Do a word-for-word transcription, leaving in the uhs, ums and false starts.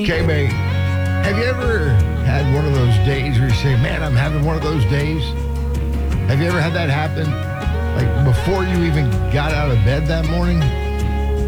K-Bay, have you ever had one of those days where you say, man, I'm having one of those days? Have you ever had that happen? Like before you even got out of bed that morning?